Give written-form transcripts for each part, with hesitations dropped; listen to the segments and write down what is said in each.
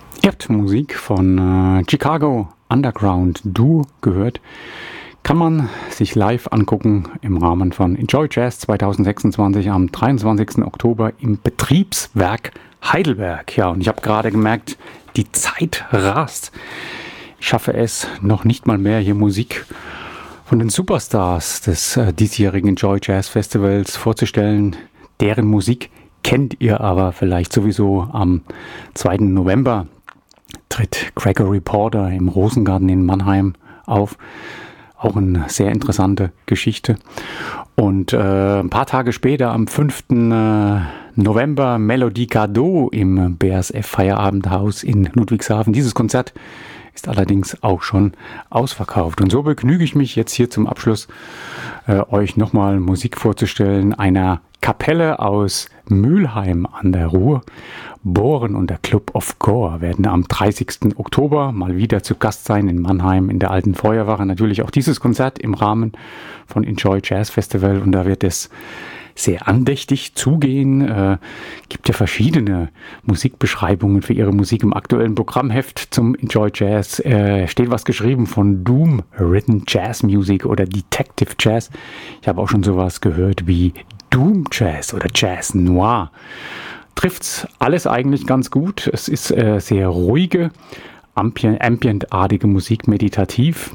Ihr habt Musik von Chicago Underground Duo gehört. Kann man sich live angucken im Rahmen von Enjoy Jazz 2026 am 23. Oktober im Betriebswerk Heidelberg. Ja, und ich habe gerade gemerkt, die Zeit rast. Ich schaffe es noch nicht mal mehr, hier Musik von den Superstars des diesjährigen Enjoy Jazz Festivals vorzustellen. Deren Musik kennt ihr aber vielleicht sowieso. Am 2. November tritt Gregory Porter im Rosengarten in Mannheim auf. Auch eine sehr interessante Geschichte. Und ein paar Tage später, am 5. November, Melodie Gardot im BASF Feierabendhaus in Ludwigshafen. Dieses Konzert ist allerdings auch schon ausverkauft. Und so begnüge ich mich jetzt hier zum Abschluss, euch nochmal Musik vorzustellen, einer Kapelle aus Mülheim an der Ruhr. Bohren und der Club of Gore werden am 30. Oktober mal wieder zu Gast sein in Mannheim in der Alten Feuerwache. Natürlich auch dieses Konzert im Rahmen von Enjoy Jazz Festival, und da wird es sehr andächtig zugehen. Gibt ja verschiedene Musikbeschreibungen für ihre Musik im aktuellen Programmheft zum Enjoy Jazz. Steht was geschrieben von Doom Written Jazz Music oder Detective Jazz. Ich habe auch schon sowas gehört wie Doom Jazz oder Jazz Noir. Trifft's alles eigentlich ganz gut. Es ist sehr ruhige, ambient-artige Musik, meditativ.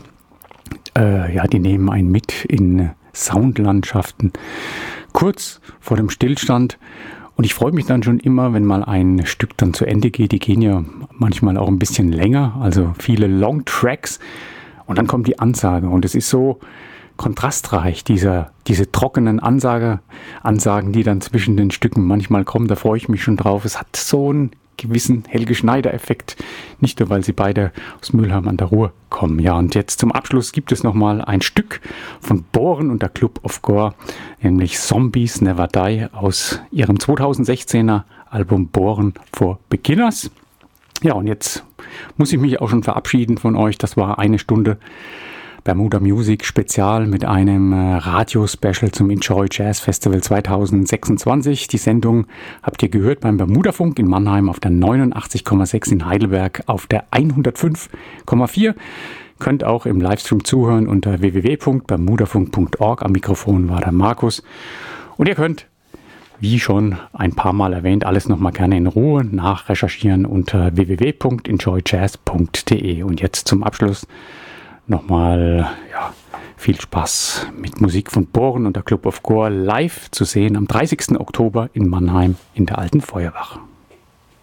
Die nehmen einen mit in Soundlandschaften kurz vor dem Stillstand. Und ich freue mich dann schon immer, wenn mal ein Stück dann zu Ende geht. Die gehen ja manchmal auch ein bisschen länger, also viele Long Tracks. Und dann kommt die Ansage, und es ist so kontrastreich, diese trockenen Ansagen, die dann zwischen den Stücken manchmal kommen. Da freue ich mich schon drauf. Es hat so einen gewissen Helge Schneider-Effekt, nicht nur, weil sie beide aus Mülheim an der Ruhr kommen. Ja, und jetzt zum Abschluss gibt es nochmal ein Stück von Bohren und der Club of Gore, nämlich Zombies Never Die aus ihrem 2016er Album Bohren for Beginners. Ja, und jetzt muss ich mich auch schon verabschieden von euch. Das war eine Stunde Bermuda Music Spezial mit einem Radio-Special zum Enjoy Jazz Festival 2026. Die Sendung habt ihr gehört beim Bermudafunk in Mannheim auf der 89,6, in Heidelberg auf der 105,4. Könnt auch im Livestream zuhören unter www.bermudafunk.org. Am Mikrofon war der Markus. Und ihr könnt, wie schon ein paar Mal erwähnt, alles nochmal gerne in Ruhe nachrecherchieren unter www.enjoyjazz.de. Und jetzt zum Abschluss nochmal viel Spaß mit Musik von Bohren und der Club of Gore live zu sehen am 30. Oktober in Mannheim in der Alten Feuerwache.